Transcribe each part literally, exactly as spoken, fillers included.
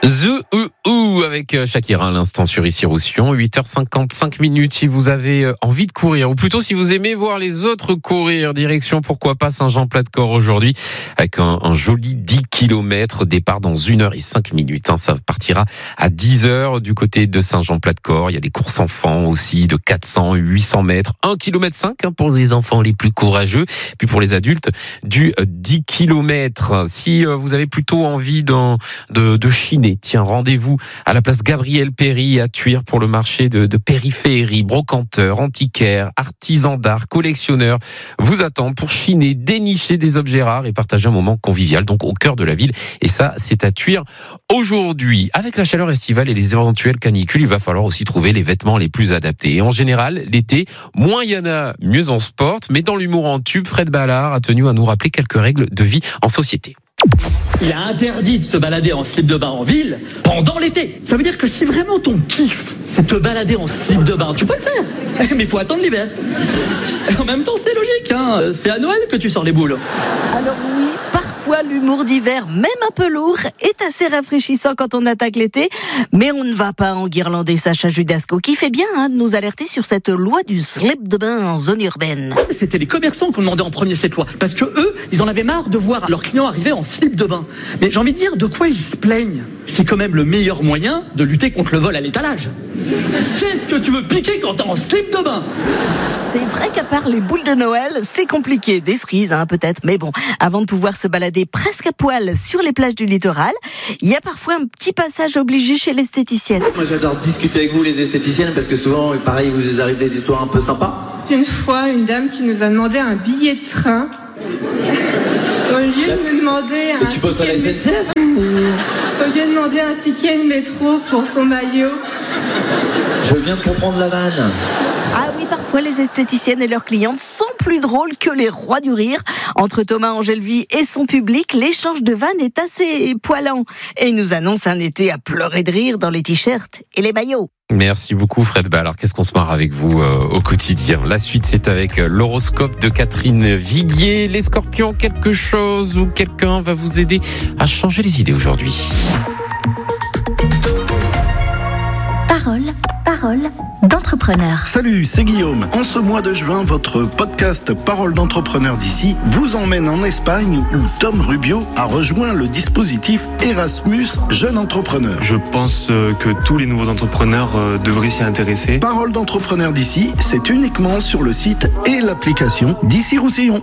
The Ou Ou avec Shakira à l'instant sur Ici Roussillon, huit heures cinquante-cinq minutes. Si vous avez envie de courir, ou plutôt si vous aimez voir les autres courir, direction pourquoi pas Saint-Jean-Plat-de-Corps aujourd'hui, avec un, un joli dix kilomètres, départ dans une heure et cinq minutes. Hein. Ça partira à dix heures du côté de Saint-Jean-Plat-de-Corps. Il y a des courses enfants aussi de quatre cents, huit cents mètres, un kilomètre cinq hein, pour les enfants les plus courageux. Puis pour les adultes, du dix kilomètres. Si vous avez plutôt envie de, de, de chiner, tiens, rendez-vous à la place Gabriel Péri à Thuir pour le marché de, de périphérie. Brocanteurs, antiquaires, artisans d'art, collectionneurs vous attendent pour chiner, dénicher des objets rares et partager un moment convivial, donc au cœur de la ville. Et ça, c'est à Thuir aujourd'hui. Avec la chaleur estivale et les éventuelles canicules, il va falloir aussi trouver les vêtements les plus adaptés. Et en général, l'été, moins il y en a, mieux on se porte. Mais dans l'humour en tube, Fred Ballard a tenu à nous rappeler quelques règles de vie en société. Il est interdit de se balader en slip de bain en ville pendant l'été. Ça veut dire que si vraiment ton kiff, c'est te balader en slip de bain, tu peux le faire. Mais il faut attendre l'hiver. En même temps, c'est logique, hein. C'est à Noël que tu sors les boules. Alors oui, parfois l'humour d'hiver, même un peu lourd, est assez rafraîchissant quand on attaque l'été. Mais on ne va pas enguirlander Sacha Judasco, qui fait bien hein, de nous alerter sur cette loi du slip de bain en zone urbaine. C'était les commerçants qui ont demandé en premier cette loi. Parce que eux, ils en avaient marre de voir leurs clients arriver en slip de bain. Mais j'ai envie de dire, de quoi ils se plaignent ? C'est quand même le meilleur moyen de lutter contre le vol à l'étalage. Qu'est-ce que tu veux piquer quand t'es en slip de bain ? C'est vrai qu'à part les boules de Noël, c'est compliqué. Des cerises, hein, peut-être. Mais bon, avant de pouvoir se balader presque à poil sur les plages du littoral, il y a parfois un petit passage obligé chez l'esthéticienne. Moi, j'adore discuter avec vous, les esthéticiennes, parce que souvent, pareil, vous arrive des histoires un peu sympas. Une fois, une dame qui nous a demandé un billet de train. Au lieu de nous demander un tu poses à la S N C F ou... Au lieu de demander un ticket de métro pour son maillot. Je viens de comprendre la vanne. Ah oui, parfois les esthéticiennes et leurs clientes sont plus drôles que les rois du rire. Entre Thomas Angelvy et son public, l'échange de vannes est assez poilant et nous annonce un été à pleurer de rire dans les t-shirts et les maillots. Merci beaucoup Fred Ballard. Alors qu'est-ce qu'on se marre avec vous euh, au quotidien ? La suite, c'est avec euh, l'horoscope de Catherine Viguier. Les scorpions, quelque chose ou quelqu'un va vous aider à changer les idées aujourd'hui. Parole, parole d'entrepreneur. Salut, c'est Guillaume. En ce mois de juin, votre podcast Parole d'entrepreneur d'ici vous emmène en Espagne où Tom Rubio a rejoint le dispositif Erasmus Jeune Entrepreneur. Je pense que tous les nouveaux entrepreneurs devraient s'y intéresser. Parole d'entrepreneur d'ici, c'est uniquement sur le site et l'application d'Ici Roussillon.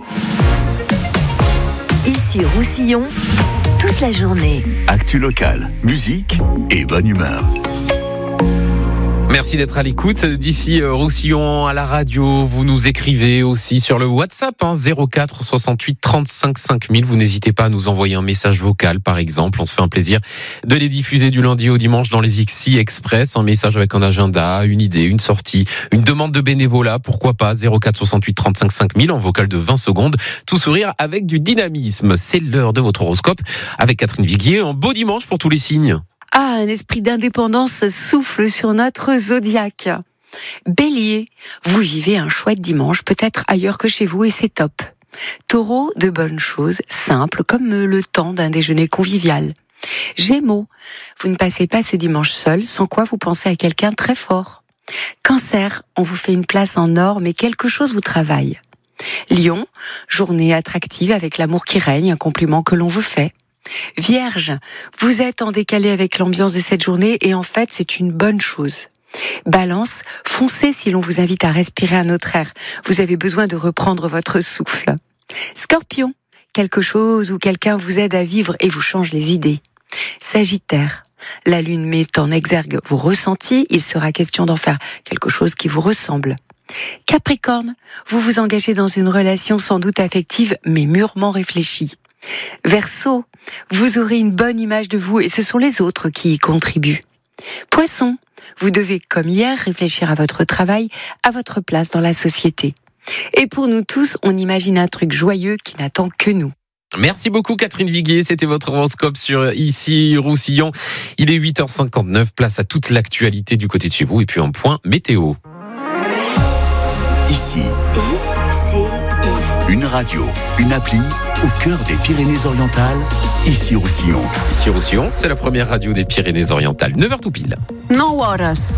Ici Roussillon, toute la journée. Actu locale, musique et bonne humeur. Merci d'être à l'écoute d'ici Roussillon à la radio. Vous nous écrivez aussi sur le WhatsApp hein, zéro quatre soixante-huit trente-cinq cinq mille. Vous n'hésitez pas à nous envoyer un message vocal par exemple. On se fait un plaisir de les diffuser du lundi au dimanche dans les X I Express. Un message avec un agenda, une idée, une sortie, une demande de bénévolat. Pourquoi pas zéro quatre soixante-huit trente-cinq cinq mille en vocal de vingt secondes. Tout sourire avec du dynamisme. C'est l'heure de votre horoscope avec Catherine Viguier. Un beau dimanche pour tous les signes. Ah, un esprit d'indépendance souffle sur notre zodiaque. Bélier, vous vivez un chouette dimanche, peut-être ailleurs que chez vous et c'est top. Taureau, de bonnes choses, simples, comme le temps d'un déjeuner convivial. Gémeaux, vous ne passez pas ce dimanche seul, sans quoi vous pensez à quelqu'un très fort. Cancer, on vous fait une place en or, mais quelque chose vous travaille. Lion, journée attractive avec l'amour qui règne, un compliment que l'on vous fait. Vierge, vous êtes en décalé avec l'ambiance de cette journée et en fait c'est une bonne chose. Balance, foncez si l'on vous invite à respirer un autre air. Vous avez besoin de reprendre votre souffle. Scorpion, quelque chose ou quelqu'un vous aide à vivre et vous change les idées. Sagittaire, la lune met en exergue vos ressentis, il sera question d'en faire quelque chose qui vous ressemble. Capricorne, vous vous engagez dans une relation sans doute affective mais mûrement réfléchie. Verseau, vous aurez une bonne image de vous et ce sont les autres qui y contribuent. Poisson, vous devez, comme hier, réfléchir à votre travail, à votre place dans la société. Et pour nous tous, on imagine un truc joyeux qui n'attend que nous. Merci beaucoup Catherine Viguier, c'était votre horoscope sur Ici Roussillon. Il est huit heures cinquante-neuf, place à toute l'actualité du côté de chez vous et puis un point météo. Ici, I C I. une radio, une appli au cœur des Pyrénées-Orientales. Issy-Roussillon. Issy-Roussillon, c'est la première radio des Pyrénées-Orientales. neuf heures tout pile. neuf horas.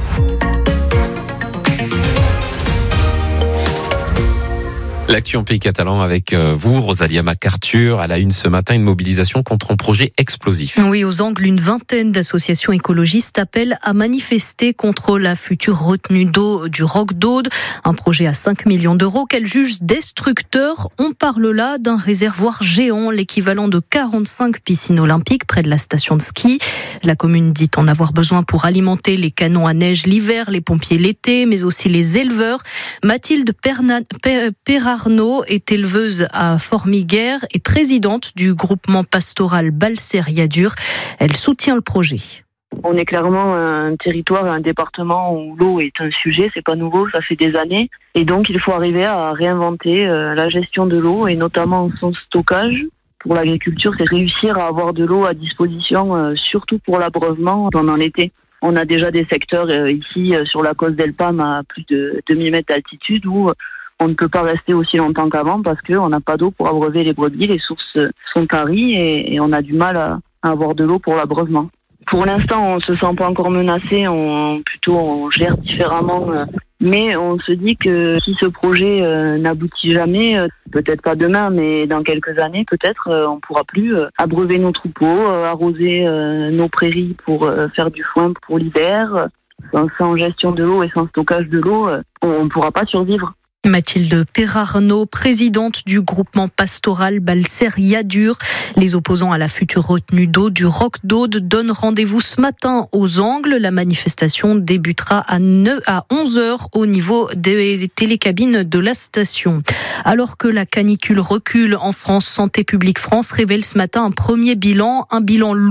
L'actu en pays catalan avec vous, Rosalia MacArthur. À la une ce matin, une mobilisation contre un projet explosif. Oui, aux Angles, une vingtaine d'associations écologistes appellent à manifester contre la future retenue d'eau du Roc d'Aude. Un projet à cinq millions d'euros qu'elles jugent destructeur. On parle là d'un réservoir géant, l'équivalent de quarante-cinq piscines olympiques près de la station de ski. La commune dit en avoir besoin pour alimenter les canons à neige l'hiver, les pompiers l'été, mais aussi les éleveurs. Mathilde Perna- Pe- Perra Arnaud est éleveuse à Formiguères et présidente du groupement pastoral Balser-Yadur. Elle soutient le projet. On est clairement un territoire, un département où l'eau est un sujet, c'est pas nouveau, ça fait des années. Et donc il faut arriver à réinventer la gestion de l'eau et notamment son stockage. Pour l'agriculture, c'est réussir à avoir de l'eau à disposition, surtout pour l'abreuvement pendant l'été. On a déjà des secteurs ici sur la côte d'Elpam à plus de deux mille mètres d'altitude où on ne peut pas rester aussi longtemps qu'avant parce qu'on n'a pas d'eau pour abreuver les brebis, les sources sont taries et, et on a du mal à, à avoir de l'eau pour l'abreuvement. Pour l'instant, on ne se sent pas encore menacé, on, plutôt on gère différemment, mais on se dit que si ce projet euh, n'aboutit jamais, euh, peut-être pas demain, mais dans quelques années, peut-être euh, on ne pourra plus euh, abreuver nos troupeaux, euh, arroser euh, nos prairies pour euh, faire du foin pour l'hiver. Sans, sans gestion de l'eau et sans stockage de l'eau, euh, on ne pourra pas survivre. Mathilde Perra-Arnaud, présidente du groupement pastoral Balser-Yadur. Les opposants à la future retenue d'eau du Roc d'Aude donnent rendez-vous ce matin aux Angles. La manifestation débutera à onze heures au niveau des télécabines de la station. Alors que la canicule recule en France, Santé publique France révèle ce matin un premier bilan, un bilan lourd.